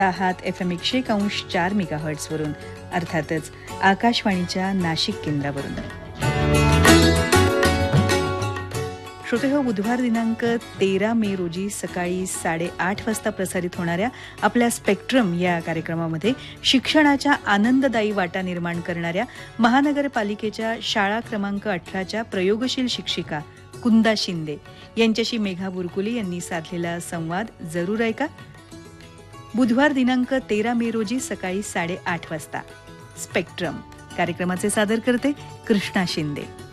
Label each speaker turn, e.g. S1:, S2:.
S1: आहात FM 100.4 मेगाहर्ट्झवरून, अर्थातच आकाशवाणीच्या नाशिक केंद्रावरून. श्रोतेहो, बुधवार दिनांक 13 मे रोजी सकाळी 8:30 वाजता प्रसारित होणाऱ्या आपल्या स्पेक्ट्रम या कार्यक्रमामध्ये शिक्षणाच्या आनंददायी वाटा निर्माण करणाऱ्या महानगरपालिकेच्या शाळा क्रमांक 18च्या प्रयोगशील शिक्षिका कुंदा शिंदे यांच्याशी मेघा बुरकुले यांनी साधलेला संवाद जरूर ऐका. बुधवार दिनांक 13 मे रोजी सकाळी 8:30 वाजता स्पेक्ट्रम कार्यक्रमाचे सादर करते कृष्णा शिंदे.